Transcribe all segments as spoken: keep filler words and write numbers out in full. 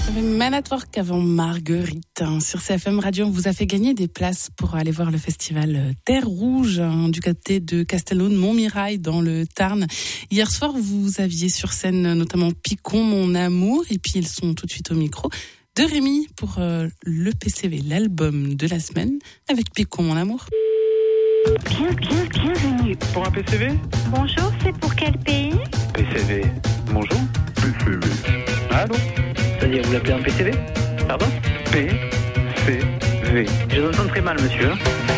Man at Work avant Marguerite. Sur C F M Radio, on vous a fait gagner des places pour aller voir le festival Terre Rouge hein, du côté de Castelnau-de-Montmirail dans le Tarn. Hier soir, vous aviez sur scène notamment Picon, Mon Amour, et puis ils sont tout de suite au micro de Rémi pour euh, le P C V, l'album de la semaine avec Picon, Mon Amour. Bien, bien, bienvenue. Pour un P C V ? Bonjour, c'est pour quel pays ? P C V. Bonjour. P C V. Allô ? C'est-à-dire, vous l'appelez un P C V ? Pardon ? P C V. Je vous entends très mal, monsieur.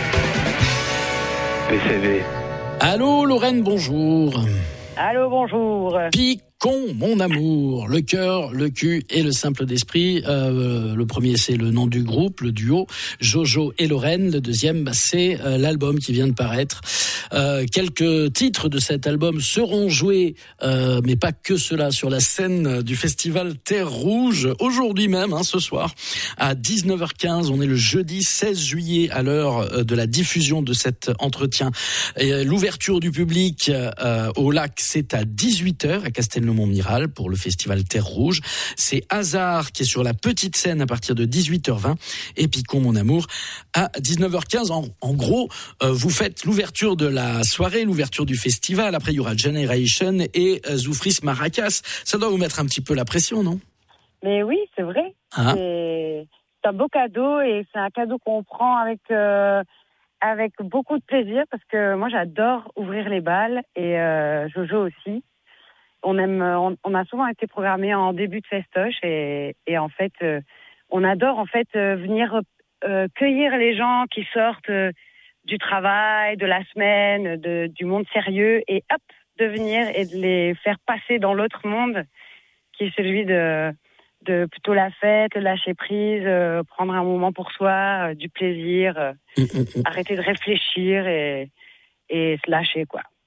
P C V. Allô, Lorraine, bonjour. Allô, bonjour. Picon, mon amour, le cœur, le cul et le simple d'esprit. Euh, le premier, c'est le nom du groupe, le duo, Jojo et Lorraine. Le deuxième, bah, c'est euh, l'album qui vient de paraître. Euh, quelques titres de cet album seront joués, euh, mais pas que cela, sur la scène du festival Terre Rouge, aujourd'hui même, hein, ce soir, à dix-neuf heures quinze. On est le jeudi seize juillet, à l'heure de la diffusion de cet entretien. Et l'ouverture du public euh, au lac, c'est à dix-huit heures, à Castelnau-Montmirail, pour le festival Terre Rouge. C'est Hasard qui est sur la petite scène à partir de dix-huit heures vingt, et Picon, mon amour, à dix-neuf heures quinze. En, en gros, euh, vous faites l'ouverture de la la soirée, l'ouverture du festival. Après, il y aura Generation et euh, Zoufris Maracas. Ça doit vous mettre un petit peu la pression, non ? Mais oui, c'est vrai. Ah. C'est, c'est un beau cadeau et c'est un cadeau qu'on prend avec euh, avec beaucoup de plaisir parce que moi, j'adore ouvrir les balles et euh, Jojo aussi. On aime, on, on a souvent été programmés en début de festoche et, et en fait, euh, on adore en fait euh, venir euh, cueillir les gens qui sortent euh, du travail, de la semaine, de, du monde sérieux, et hop, de venir et de les faire passer dans l'autre monde, qui est celui de, de plutôt la fête, lâcher prise, euh, prendre un moment pour soi, euh, du plaisir, euh, Mmh, mmh, mmh. arrêter de réfléchir et, et se lâcher, quoi.